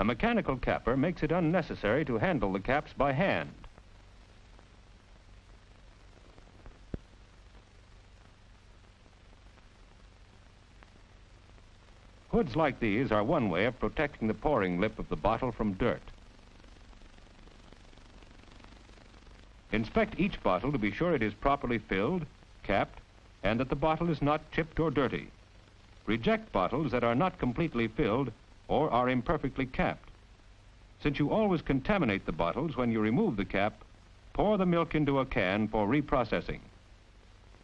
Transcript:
A mechanical capper makes it unnecessary to handle the caps by hand. Hoods like these are one way of protecting the pouring lip of the bottle from dirt. Inspect each bottle to be sure it is properly filled, capped, and that the bottle is not chipped or dirty. Reject bottles that are not completely filled or are imperfectly capped. Since you always contaminate the bottles when you remove the cap, pour the milk into a can for reprocessing.